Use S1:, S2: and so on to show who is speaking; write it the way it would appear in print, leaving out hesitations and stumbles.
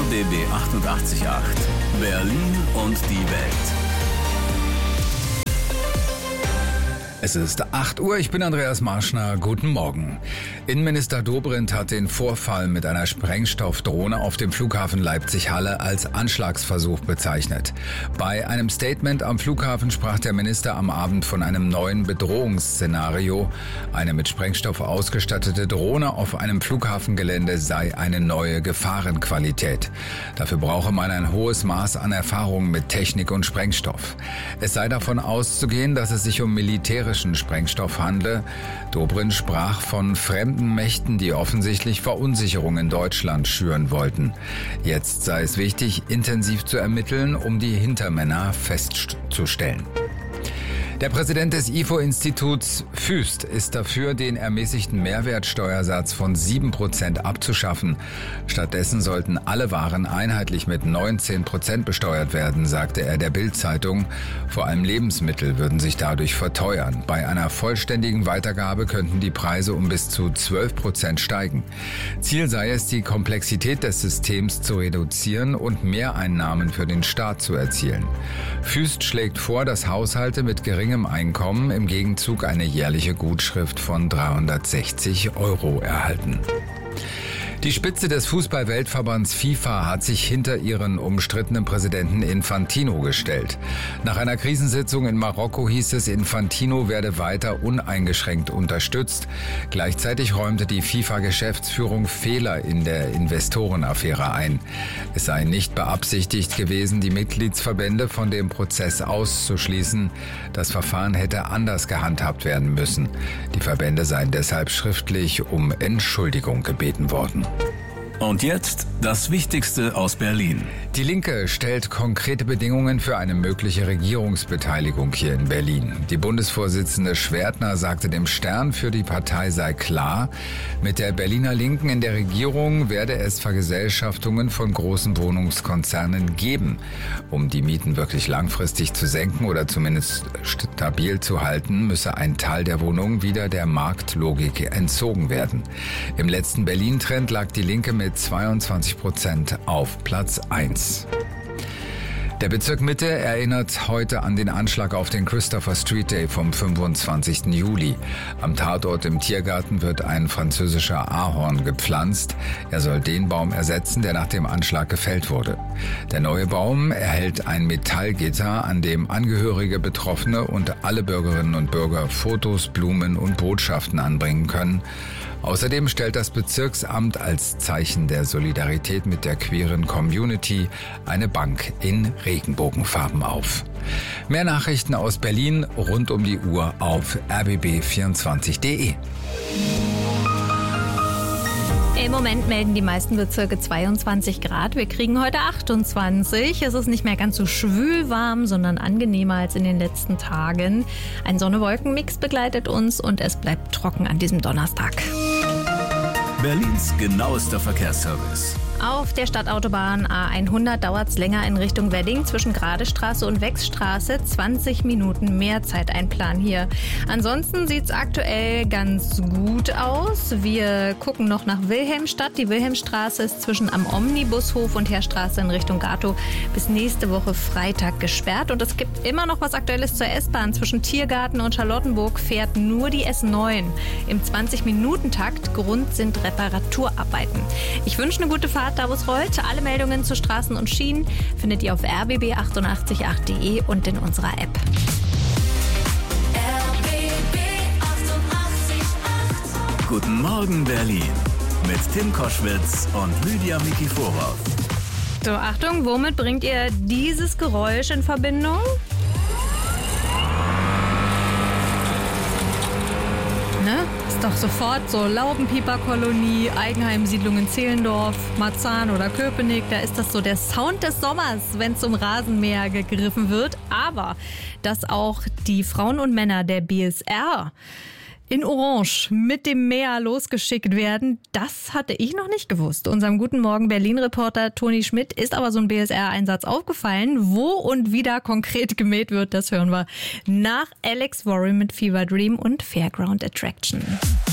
S1: RBB 88.8 Berlin und die Welt.
S2: Es ist 8 Uhr, ich bin Andreas Marschner, guten Morgen. Innenminister Dobrindt hat den Vorfall mit einer Sprengstoffdrohne auf dem Flughafen Leipzig-Halle als Anschlagsversuch bezeichnet. Bei einem Statement am Flughafen sprach der Minister am Abend von einem neuen Bedrohungsszenario. Eine mit Sprengstoff ausgestattete Drohne auf einem Flughafengelände sei eine neue Gefahrenqualität. Dafür brauche man ein hohes Maß an Erfahrung mit Technik und Sprengstoff. Es sei davon auszugehen, dass es sich um militärischen Sprengstoff handle. Dobrindt sprach von fremden Mächten, die offensichtlich Verunsicherung in Deutschland schüren wollten. Jetzt sei es wichtig, intensiv zu ermitteln, um die Hintermänner festzustellen. Der Präsident des IFO-Instituts Füst ist dafür, den ermäßigten Mehrwertsteuersatz von 7% abzuschaffen. Stattdessen sollten alle Waren einheitlich mit 19% besteuert werden, sagte er der Bild-Zeitung. Vor allem Lebensmittel würden sich dadurch verteuern. Bei einer vollständigen Weitergabe könnten die Preise um bis zu 12% steigen. Ziel sei es, die Komplexität des Systems zu reduzieren und Mehreinnahmen für den Staat zu erzielen. Füst schlägt vor, dass Haushalte mit geringem Einkommen im Gegenzug eine jährliche Gutschrift von 360 € erhalten. Die Spitze des Fußball-Weltverbands FIFA hat sich hinter ihren umstrittenen Präsidenten Infantino gestellt. Nach einer Krisensitzung in Marokko hieß es, Infantino werde weiter uneingeschränkt unterstützt. Gleichzeitig räumte die FIFA-Geschäftsführung Fehler in der Investorenaffäre ein. Es sei nicht beabsichtigt gewesen, die Mitgliedsverbände von dem Prozess auszuschließen. Das Verfahren hätte anders gehandhabt werden müssen. Die Verbände seien deshalb schriftlich um Entschuldigung gebeten worden.
S1: Und jetzt das Wichtigste aus Berlin.
S2: Die Linke stellt konkrete Bedingungen für eine mögliche Regierungsbeteiligung hier in Berlin. Die Bundesvorsitzende Schwertner sagte dem Stern, für die Partei sei klar, mit der Berliner Linken in der Regierung werde es Vergesellschaftungen von großen Wohnungskonzernen geben. Um die Mieten wirklich langfristig zu senken oder zumindest stabil zu halten, müsse ein Teil der Wohnungen wieder der Marktlogik entzogen werden. Im letzten Berlin-Trend lag die Linke mit 22% auf Platz 1. Der Bezirk Mitte erinnert heute an den Anschlag auf den Christopher Street Day vom 25. Juli. Am Tatort im Tiergarten wird ein französischer Ahorn gepflanzt. Er soll den Baum ersetzen, der nach dem Anschlag gefällt wurde. Der neue Baum erhält ein Metallgitter, an dem Angehörige, Betroffene und alle Bürgerinnen und Bürger Fotos, Blumen und Botschaften anbringen können. Außerdem stellt das Bezirksamt als Zeichen der Solidarität mit der queeren Community eine Bank in Regenbogenfarben auf. Mehr Nachrichten aus Berlin rund um die Uhr auf rbb24.de.
S3: Im Moment melden die meisten Bezirke 22 Grad. Wir kriegen heute 28. Es ist nicht mehr ganz so schwül warm, sondern angenehmer als in den letzten Tagen. Ein Sonne-Wolken-Mix begleitet uns und es bleibt trocken an diesem Donnerstag.
S1: Berlins genauester Verkehrsservice.
S3: Auf der Stadtautobahn A100 dauert es länger in Richtung Wedding zwischen Gradestraße und Wechsstraße. 20 Minuten mehr Zeit einplanen hier. Ansonsten sieht es aktuell ganz gut aus. Wir gucken noch nach Wilhelmstadt. Die Wilhelmstraße ist zwischen am Omnibushof und Heerstraße in Richtung Gatow bis nächste Woche Freitag gesperrt. Und es gibt immer noch was Aktuelles zur S-Bahn. Zwischen Tiergarten und Charlottenburg fährt nur die S9. Im 20-Minuten-Takt. Grund sind Reparaturarbeiten. Ich wünsche eine gute Fahrt, da wo es rollt. Alle Meldungen zu Straßen und Schienen findet ihr auf rbb888.de und in unserer App.
S1: RBB 88.8. Guten Morgen Berlin mit Tim Koschwitz und Lydia Mikiforov.
S3: So, Achtung, womit bringt ihr dieses Geräusch in Verbindung? Ne? Ist doch sofort so Laubenpieperkolonie, Eigenheimsiedlung in Zehlendorf, Marzahn oder Köpenick. Da ist das so der Sound des Sommers, wenn es zum Rasenmäher gegriffen wird. Aber dass auch die Frauen und Männer der BSR in Orange mit dem Mäher losgeschickt werden, das hatte ich noch nicht gewusst. Unserem Guten Morgen Berlin-Reporter Toni Schmidt ist aber so ein BSR-Einsatz aufgefallen. Wo und wie da konkret gemäht wird, das hören wir nach Alex Warren mit Fever Dream und Fairground Attraction.